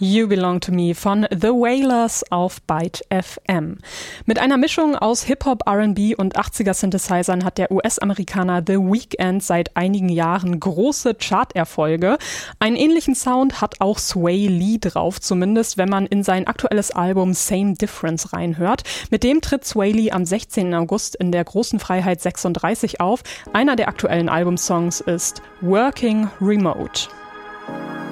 You Belong to Me von The Wailers auf Byte FM. Mit einer Mischung aus Hip-Hop, R&B und 80er-Synthesizern hat der US-Amerikaner The Weeknd seit einigen Jahren große Charterfolge. Einen ähnlichen Sound hat auch Sway Lee drauf, zumindest wenn man in sein aktuelles Album Same Difference reinhört. Mit dem tritt Sway Lee am 16. August in der Großen Freiheit 36 auf. Einer der aktuellen Albumsongs ist Working Remote.